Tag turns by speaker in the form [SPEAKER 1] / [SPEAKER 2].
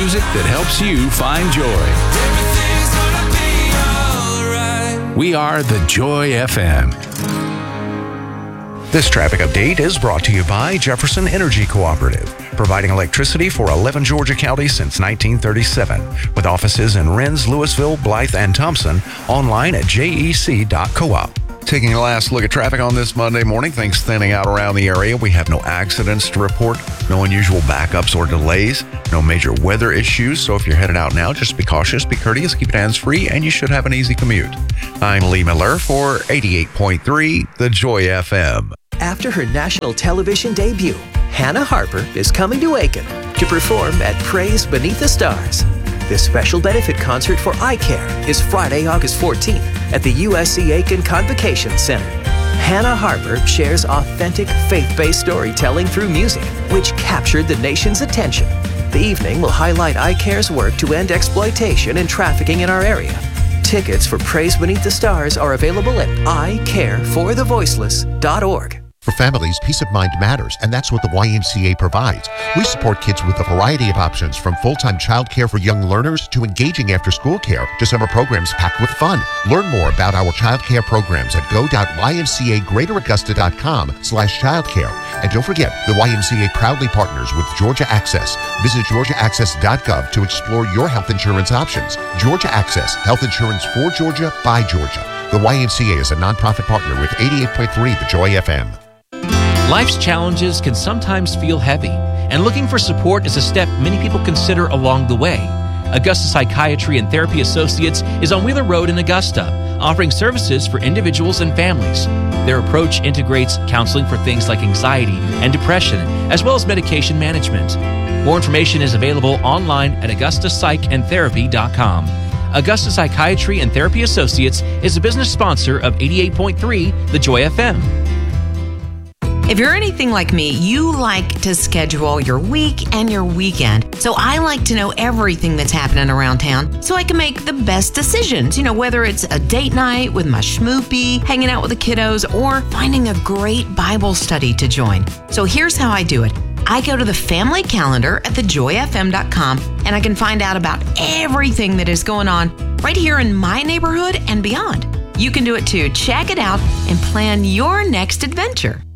[SPEAKER 1] music that helps you find joy. We are the Joy FM.
[SPEAKER 2] This traffic update is brought to you by Jefferson Energy Cooperative, providing electricity for 11 Georgia counties since 1937, with offices in Rennes, Louisville, Blythe, and Thompson, online at jec.coop. Taking a last look at traffic on this Monday morning, things thinning out around the area. We have no accidents to report, no unusual backups or delays, no major weather issues. So if you're headed out now, just be cautious, be courteous, keep your hands free, and you should have an easy commute. I'm Lee Miller for 88.3 The Joy FM.
[SPEAKER 3] After her national television debut, Hannah Harper is coming to Aiken to perform at Praise Beneath the Stars. This special benefit concert for eye care is Friday, August 14th at the USC Aiken Convocation Center. Hannah Harper shares authentic, faith-based storytelling through music, which captured the nation's attention. The evening will highlight eye care's work to end exploitation and trafficking in our area. Tickets for Praise Beneath the Stars are available at icareforthevoiceless.org.
[SPEAKER 4] For families, peace of mind matters, and that's what the YMCA provides. We support kids with a variety of options, from full-time childcare for young learners to engaging after-school care to summer programs packed with fun. Learn more about our childcare programs at go.ymcagreateraugusta.com/childcare. And don't forget, the YMCA proudly partners with Georgia Access. Visit georgiaaccess.gov to explore your health insurance options. Georgia Access, health insurance for Georgia by Georgia. The YMCA is a nonprofit partner with 88.3 The Joy FM.
[SPEAKER 5] Life's challenges can sometimes feel heavy, and looking for support is a step many people consider along the way. Augusta Psychiatry and Therapy Associates is on Wheeler Road in Augusta, offering services for individuals and families. Their approach integrates counseling for things like anxiety and depression, as well as medication management. More information is available online at augustapsychandtherapy.com. Augusta Psychiatry and Therapy Associates is a business sponsor of 88.3 The Joy FM.
[SPEAKER 6] If you're anything like me, you like to schedule your week and your weekend. So I like to know everything that's happening around town so I can make the best decisions. You know, whether it's a date night with my schmoopy, hanging out with the kiddos, or finding a great Bible study to join. So here's how I do it. I go to the family calendar at thejoyfm.com and I can find out about everything that is going on right here in my neighborhood and beyond. You can do it too. Check it out and plan your next adventure.